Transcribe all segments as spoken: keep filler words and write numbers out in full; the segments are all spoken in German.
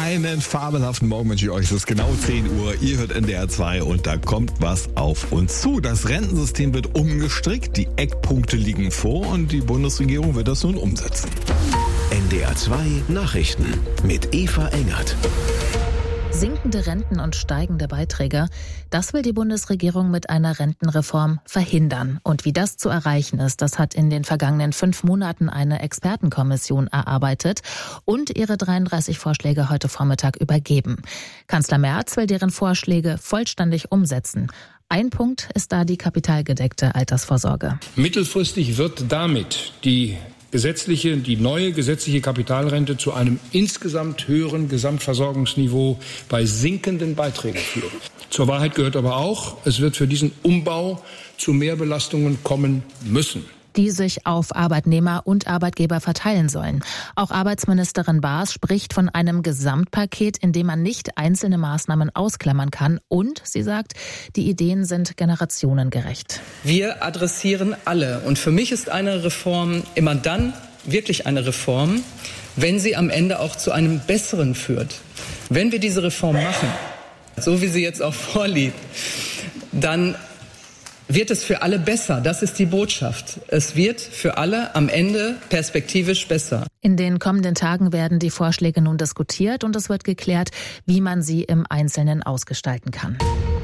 Einen fabelhaften Morgen wünsche ich euch. Es ist genau zehn Uhr. Ihr hört N D R zwei und da kommt was auf uns zu. Das Rentensystem wird umgestrickt, die Eckpunkte liegen vor und die Bundesregierung wird das nun umsetzen. N D R zwei Nachrichten mit Eva Engert. Sinkende Renten und steigende Beiträge, das will die Bundesregierung mit einer Rentenreform verhindern. Und wie das zu erreichen ist, das hat in den vergangenen fünf Monaten eine Expertenkommission erarbeitet und ihre dreiunddreißig Vorschläge heute Vormittag übergeben. Kanzler Merz will deren Vorschläge vollständig umsetzen. Ein Punkt ist da die kapitalgedeckte Altersvorsorge. Mittelfristig wird damit die gesetzliche, die neue gesetzliche Kapitalrente zu einem insgesamt höheren Gesamtversorgungsniveau bei sinkenden Beiträgen führen. Zur Wahrheit gehört aber auch, es wird für diesen Umbau zu Mehrbelastungen kommen müssen, die sich auf Arbeitnehmer und Arbeitgeber verteilen sollen. Auch Arbeitsministerin Baas spricht von einem Gesamtpaket, in dem man nicht einzelne Maßnahmen ausklammern kann. Und sie sagt, die Ideen sind generationengerecht. Wir adressieren alle. Und für mich ist eine Reform immer dann wirklich eine Reform, wenn sie am Ende auch zu einem Besseren führt. Wenn wir diese Reform machen, so wie sie jetzt auch vorliegt, dann wird es für alle besser. Das ist die Botschaft. Es wird für alle am Ende perspektivisch besser. In den kommenden Tagen werden die Vorschläge nun diskutiert und es wird geklärt, wie man sie im Einzelnen ausgestalten kann.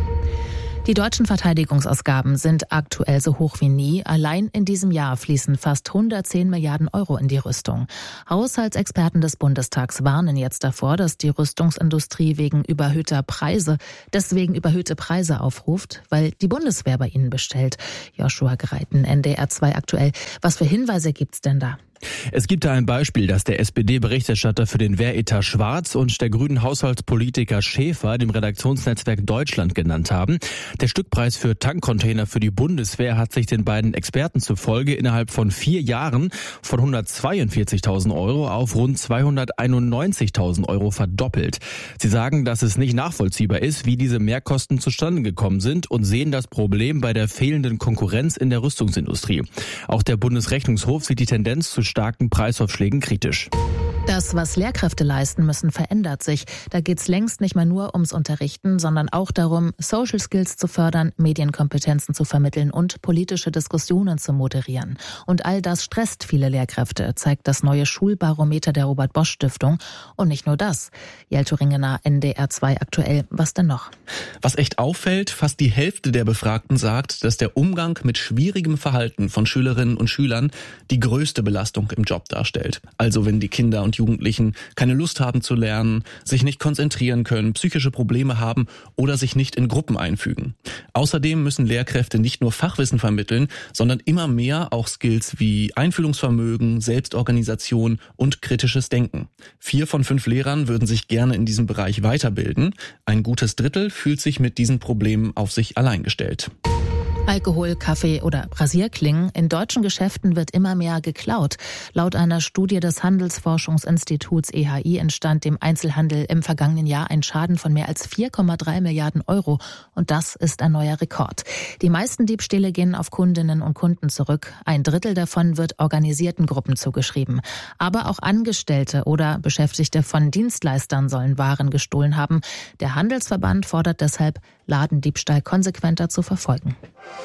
Die deutschen Verteidigungsausgaben sind aktuell so hoch wie nie. Allein in diesem Jahr fließen fast hundertzehn Milliarden Euro in die Rüstung. Haushaltsexperten des Bundestags warnen jetzt davor, dass die Rüstungsindustrie wegen überhöhter Preise, deswegen überhöhte Preise aufruft, weil die Bundeswehr bei ihnen bestellt. Joshua Greiten, N D R zwei aktuell. Was für Hinweise gibt's denn da? Es gibt da ein Beispiel, das der S P D-Berichterstatter für den Wehretat Schwarz und der grünen Haushaltspolitiker Schäfer dem Redaktionsnetzwerk Deutschland genannt haben. Der Stückpreis für Tankcontainer für die Bundeswehr hat sich den beiden Experten zufolge innerhalb von vier Jahren von hundertzweiundvierzigtausend Euro auf rund zweihunderteinundneunzigtausend Euro verdoppelt. Sie sagen, dass es nicht nachvollziehbar ist, wie diese Mehrkosten zustande gekommen sind und sehen das Problem bei der fehlenden Konkurrenz in der Rüstungsindustrie. Auch der Bundesrechnungshof sieht die Tendenz zu starken Preisaufschlägen kritisch. Das, was Lehrkräfte leisten müssen, verändert sich. Da geht's längst nicht mehr nur ums Unterrichten, sondern auch darum, Social Skills zu fördern, Medienkompetenzen zu vermitteln und politische Diskussionen zu moderieren. Und all das stresst viele Lehrkräfte, zeigt das neue Schulbarometer der Robert-Bosch-Stiftung. Und nicht nur das. Jelto Ringener, N D R zwei aktuell. Was denn noch? Was echt auffällt, fast die Hälfte der Befragten sagt, dass der Umgang mit schwierigem Verhalten von Schülerinnen und Schülern die größte Belastung im Job darstellt. Also wenn die Kinder und Jugendlichen keine Lust haben zu lernen, sich nicht konzentrieren können, psychische Probleme haben oder sich nicht in Gruppen einfügen. Außerdem müssen Lehrkräfte nicht nur Fachwissen vermitteln, sondern immer mehr auch Skills wie Einfühlungsvermögen, Selbstorganisation und kritisches Denken. Vier von fünf Lehrern würden sich gerne in diesem Bereich weiterbilden. Ein gutes Drittel fühlt sich mit diesen Problemen auf sich allein gestellt. Alkohol, Kaffee oder Rasierklingen. In deutschen Geschäften wird immer mehr geklaut. Laut einer Studie des Handelsforschungsinstituts E H I entstand dem Einzelhandel im vergangenen Jahr ein Schaden von mehr als vier Komma drei Milliarden Euro. Und das ist ein neuer Rekord. Die meisten Diebstähle gehen auf Kundinnen und Kunden zurück. Ein Drittel davon wird organisierten Gruppen zugeschrieben. Aber auch Angestellte oder Beschäftigte von Dienstleistern sollen Waren gestohlen haben. Der Handelsverband fordert deshalb, Ladendiebstahl konsequenter zu verfolgen.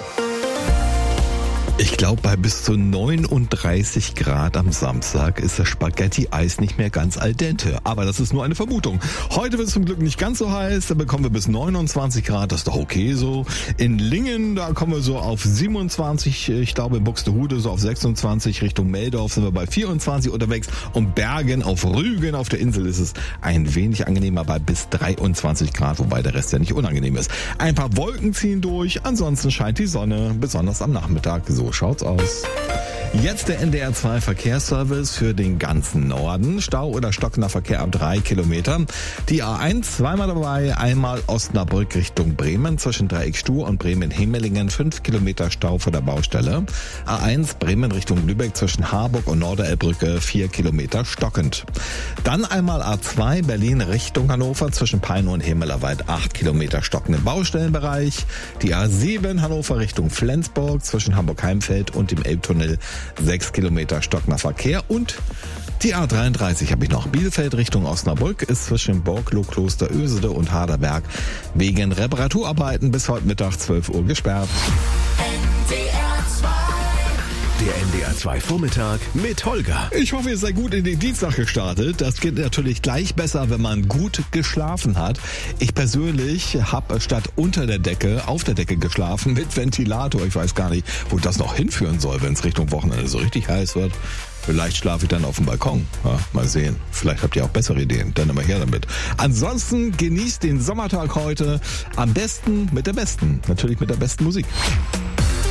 Ich glaube, bei bis zu neununddreißig Grad am Samstag ist das Spaghetti-Eis nicht mehr ganz al dente. Aber das ist nur eine Vermutung. Heute wird es zum Glück nicht ganz so heiß. Da bekommen wir bis neunundzwanzig Grad. Das ist doch okay so. In Lingen, da kommen wir so auf siebenundzwanzig. Ich glaube, in Buxtehude so auf sechsundzwanzig. Richtung Meldorf sind wir bei vierundzwanzig unterwegs. Und Bergen auf Rügen auf der Insel ist es ein wenig angenehmer bei bis dreiundzwanzig Grad. Wobei der Rest ja nicht unangenehm ist. Ein paar Wolken ziehen durch. Ansonsten scheint die Sonne, besonders am Nachmittag. So schaut's aus. Jetzt der N D R zwei Verkehrsservice für den ganzen Norden. Stau oder stockender Verkehr ab drei Kilometer. Die A eins zweimal dabei, einmal Osnabrück Richtung Bremen zwischen Dreieckstuhl und Bremen-Hemelingen, fünf Kilometer Stau vor der Baustelle. A eins Bremen Richtung Lübeck zwischen Harburg und Norderelbbrücke, vier Kilometer stockend. Dann einmal A zwei Berlin Richtung Hannover zwischen Peine und Himmelerweit, acht Kilometer stockenden Baustellenbereich. Die A sieben Hannover Richtung Flensburg zwischen Hamburg-Heimfeld und dem Elbtunnel, sechs Kilometer stockender Verkehr. Und Die A dreiunddreißig habe ich noch. Bielefeld Richtung Osnabrück ist zwischen Borglo, Kloster Ösede und Harderberg wegen Reparaturarbeiten bis heute Mittag zwölf Uhr gesperrt. Der N D R zwei Vormittag mit Holger. Ich hoffe, ihr seid gut in den Dienstag gestartet. Das geht natürlich gleich besser, wenn man gut geschlafen hat. Ich persönlich habe statt unter der Decke auf der Decke geschlafen mit Ventilator. Ich weiß gar nicht, wo das noch hinführen soll, wenn es Richtung Wochenende so richtig heiß wird. Vielleicht schlafe ich dann auf dem Balkon. Ja, mal sehen. Vielleicht habt ihr auch bessere Ideen. Dann immer her damit. Ansonsten genießt den Sommertag heute am besten mit der besten. Natürlich mit der besten Musik.